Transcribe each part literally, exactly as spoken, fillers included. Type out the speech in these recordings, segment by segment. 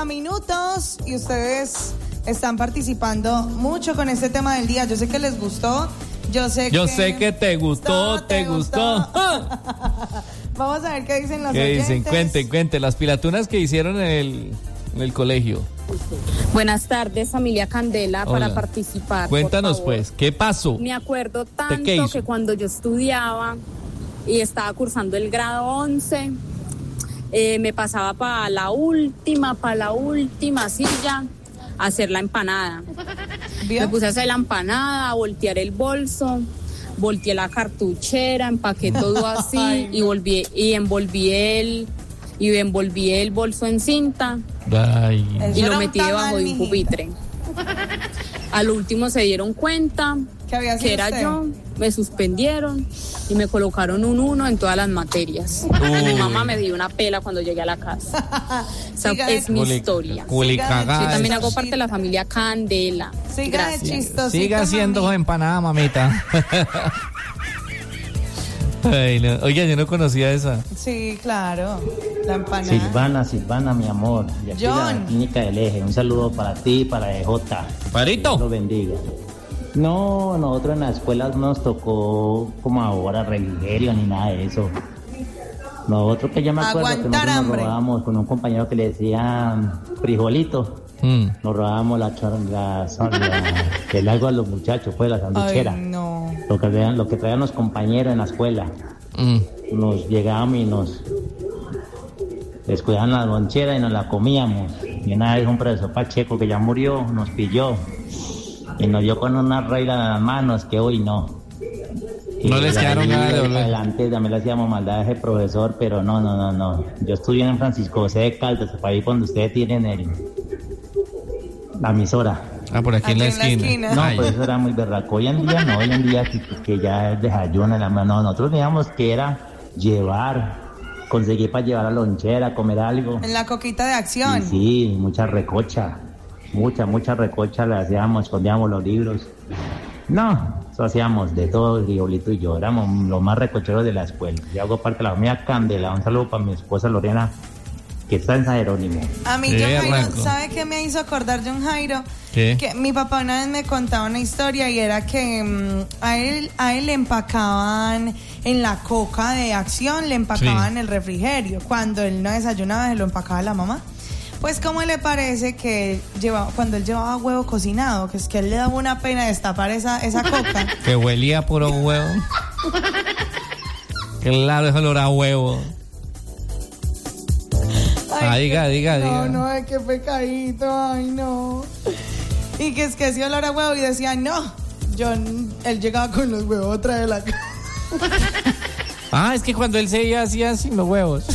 treinta minutos y ustedes están participando mucho con este tema del día. Yo sé que les gustó. Yo sé Yo que... sé que te gustó, te, te gustó. gustó. Vamos a ver qué dicen los ¿Qué oyentes. dicen? Cuenten, cuenten. Las pilatunas que hicieron en el, en el colegio. Buenas tardes, familia Candela. Hola. Para participar. Cuéntanos pues, ¿qué pasó? Me acuerdo tanto que cuando yo estudiaba y estaba cursando el grado once, eh, me pasaba para la última, para la última silla a hacer la empanada. ¿Vio? Me puse a hacer la empanada, a voltear el bolso, volteé la cartuchera, empaqué todo así. Ay, no. y volví y envolví el y envolví el bolso en cinta. Ay. Y lo metí debajo de un pupitre. Al último se dieron cuenta que, que era usted? yo, me suspendieron y me colocaron un uno en todas las materias. Uh. Mi mamá me dio una pela cuando llegué a la casa. O sea, es mi Culi, historia. Culi Yo también hago parte de la familia Candela. Siga de chistosito, Siga haciendo mami. empanada, mamita. Ay, no. Oiga, yo no conocía esa. Sí, claro, la empanada. Silvana, Silvana, mi amor. De aquí John. La clínica del Eje. Un saludo para ti, para E J. Parito. Dios lo bendiga. No, nosotros en la escuela no nos tocó como ahora refrigerio ni nada de eso. Nosotros que ya me acuerdo Aguantar que nosotros hambre. nos robábamos con un compañero que le decían frijolito. Mm. Nos robábamos la, la, la el algo a los muchachos, pues la sanduchera. Ay, no. Lo que traían, lo que traían los compañeros en la escuela. Mm. Nos llegábamos y nos descuidaban la lonchera y nos la comíamos. Y una vez un profesor Pacheco que ya murió nos pilló y nos dio con una regla en las manos que hoy no. Y no les quedaron nada de volver. Adelante también le hacíamos maldad a ese profesor, pero no, no, no, no. Yo estudié en Francisco José de Caldas, el país donde ustedes tienen el la emisora. Ah, por aquí, aquí en la esquina. En la esquina. No, Ay. Pues eso era muy berraco. Hoy en día no, hoy en día que, que ya es desayuno en la mano. No, nosotros digamos que era llevar, conseguir para llevar a la lonchera, comer algo. En la coquita de acción. Sí, sí, mucha recocha. Mucha, mucha recocha le hacíamos, escondíamos los libros. No, eso hacíamos de todo, Riolito y yo. Éramos los más recocheros de la escuela. Yo hago parte de la familia Candela. Un saludo para mi esposa Lorena, que está en San Jerónimo. A mí, John Jairo, ¿sabe qué me hizo acordar John Jairo? ¿Qué? Que mi papá una vez me contaba una historia y era que um, a él a él le empacaban en la coca de acción, le empacaban sí. el refrigerio. Cuando él no desayunaba, se lo empacaba la mamá. Pues, ¿cómo le parece que llevaba, cuando él llevaba huevo cocinado, que es que él le daba una pena destapar esa, esa coca? Que huelía a puro huevo. Claro, eso olor a huevo. Ay, ah, diga, diga, no, diga. No, no, es que pecadito, ay, no. Y que es que ese olor a huevo y decía, no. Yo, él llegaba con los huevos otra de la casa. Ah, es que cuando él se iba hacía sin los huevos.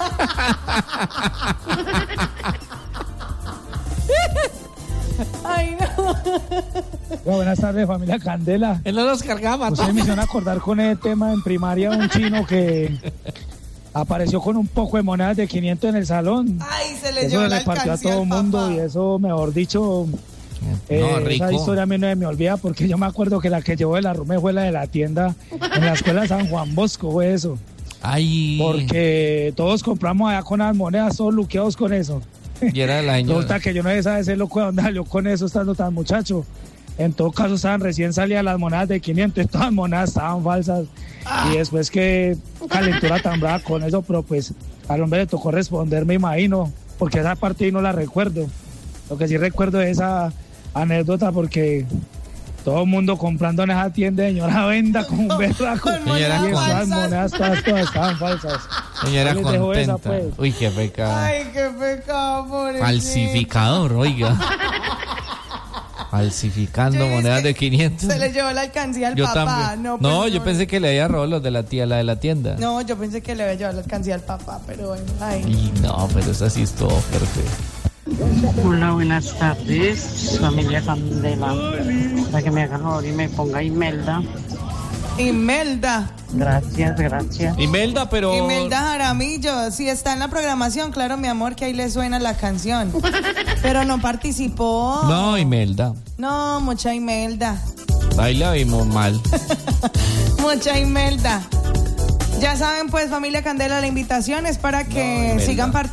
Ay, no. Bueno, buenas tardes, familia Candela. Él no los cargaba. Ustedes me hicieron acordar con el tema en primaria un chino que apareció con un poco de monedas de quinientos en el salón. Ay, se le eso llevó le la repartió a todo el mundo papá. Y eso, mejor dicho, eh, no, rico. Esa historia a mí no me olvida porque yo me acuerdo que la que llevó de la Rume fue la de la tienda en la escuela de San Juan Bosco, fue eso. Ay. Porque todos compramos allá con las monedas, todos luqueados con eso. Y era el año. Resulta que yo no sabía ese loco de dónde salió con eso estando tan muchacho. En todo caso estaban recién salidas las monedas de quinientos, todas las monedas estaban falsas. Ah. Y después que calentura tan brava con eso, pero pues al hombre le tocó responder, me imagino, porque esa parte no la recuerdo. Lo que sí recuerdo es esa anécdota porque todo el mundo comprando en esa tienda de señora Venda con un berraco. Y esas monedas todas, todas estaban falsas. Señora contenta. Esa, pues. Uy, qué pecado. Ay, qué pecado, pobrecito. Falsificador, oiga. Falsificando monedas de quinientos. Se le llevó la alcancía al yo papá. También. No, no, pues, yo no, pensé que le había robado los de la tía, la de la tienda. No, yo pensé que le había llevado la alcancía al papá, pero bueno. Ay. Y no, pero esa sí es todo perfecto. Hola, buenas tardes, familia Candela. Para que me hagan favor y me ponga Imelda. Imelda. Gracias, gracias. Imelda, pero... Imelda Jaramillo, si está en la programación, claro, mi amor, que ahí le suena la canción. Pero no participó. No, Imelda. No, mucha Imelda. Ahí la vimos mal. Mucha Imelda. Ya saben, pues, familia Candela, la invitación es para que no, sigan participando.